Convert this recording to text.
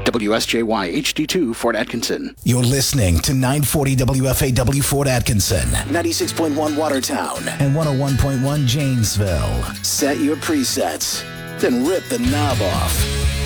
WSJY HD2 Fort Atkinson. You're listening to 940 WFAW Fort Atkinson, 96.1 Watertown, and 101.1 Janesville. Set your presets, then rip the knob off.